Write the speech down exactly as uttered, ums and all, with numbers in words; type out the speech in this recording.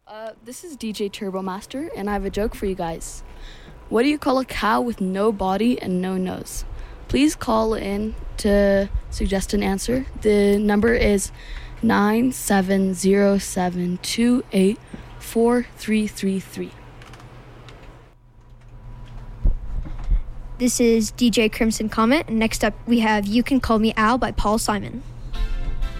Uh, this is D J Turbomaster, and I have a joke for you guys. What do you call a cow with no body and no nose? Please call in to suggest an answer. The number is nine seven zero seven two eight four three three three. This is D J Crimson Comet, and next up we have You Can Call Me Al by Paul Simon.